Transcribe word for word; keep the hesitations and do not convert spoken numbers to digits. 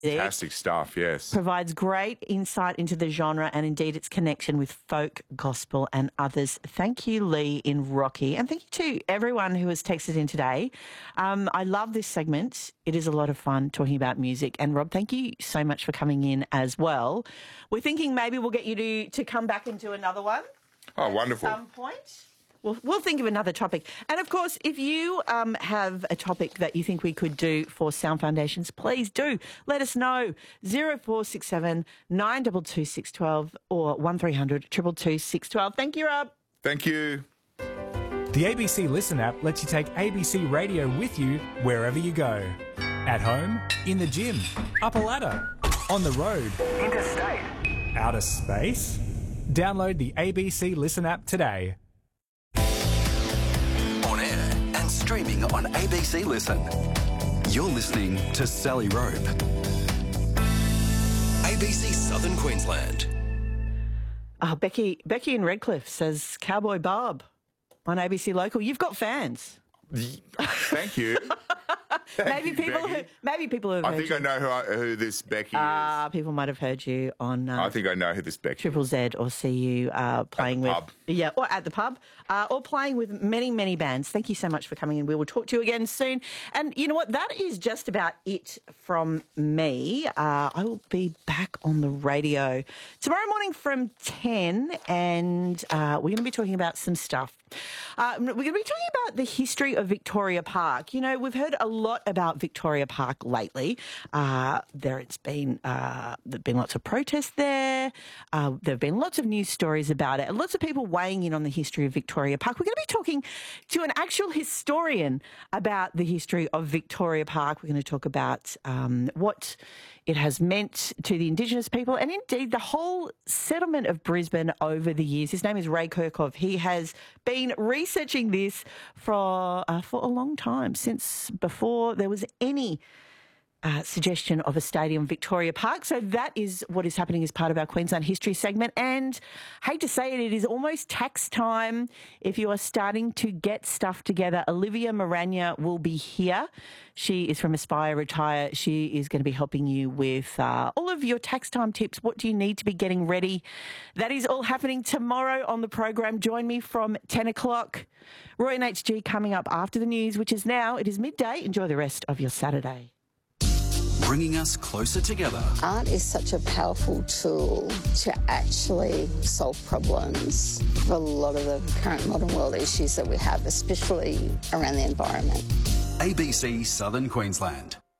Fantastic stuff, yes. Provides great insight into the genre and indeed its connection with folk, gospel and others. Thank you, Lee in Rocky. And thank you to everyone who has texted in today. Um, I love this segment. It is a lot of fun talking about music. And Rob, thank you so much for coming in as well. We're thinking maybe we'll get you to, to come back and do another one. Oh, wonderful. At some point. We'll, we'll think of another topic. And, of course, if you um, have a topic that you think we could do for Sound Foundations, please do. Let us know. zero four six seven nine two two six one two or one three hundred two two two six one two. Thank you, Rob. Thank you. The A B C Listen app lets you take A B C Radio with you wherever you go. At home, in the gym, up a ladder, on the road, interstate, outer space. Download the A B C Listen app today. Streaming on A B C Listen. You're listening to Sally Rope. A B C Southern Queensland. Oh, Becky, Becky in Redcliffe says Cowboy Bob on A B C Local. You've got fans. Thank you. Thank maybe you, people Becky. who maybe people who have I heard think you. I know who, I, who this Becky Ah, is. people might have heard you on uh, I think I know who this Becky Triple is. Z or see you uh, playing with pub. yeah, or at the pub, uh, or playing with many many bands. Thank you so much for coming in. We will talk to you again soon. And you know what? That is just about it from me. Uh, I will be back on the radio tomorrow morning from ten, and uh, we're going to be talking about some stuff. Uh, we're going to be talking about the history of Victoria Park. You know, we've heard a lot about Victoria Park lately. Uh, there it's been uh, there've been lots of protests there. Uh, there have been lots of news stories about it, and lots of people weighing in on the history of Victoria Park. We're going to be talking to an actual historian about the history of Victoria Park. We're going to talk about um, what it has meant to the Indigenous people and indeed the whole settlement of Brisbane over the years. His name is Ray Kirkhoff. He has been researching this for uh, for a long time, since before there was any uh, suggestion of a stadium, Victoria Park. So that is what is happening as part of our Queensland History segment. And hate to say it, it is almost tax time. If you are starting to get stuff together, Olivia Moranya will be here. She is from Aspire Retire. She is going to be helping you with uh, all of your tax time tips. What do you need to be getting ready? That is all happening tomorrow on the program. Join me from ten o'clock. Roy and H G coming up after the news, which is now. It is midday. Enjoy the rest of your Saturday. Bringing us closer together. Art is such a powerful tool to actually solve problems for a lot of the current modern world issues that we have, especially around the environment. A B C Southern Queensland.